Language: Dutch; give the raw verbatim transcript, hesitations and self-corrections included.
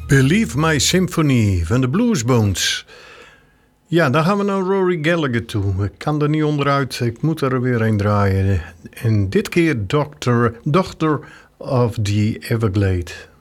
Believe My Symphony van de Bluesbones. Ja, dan gaan we naar Rory Gallagher toe. Ik kan er niet onderuit, ik moet er weer een draaien. En dit keer Doctor, Doctor of the Everglade.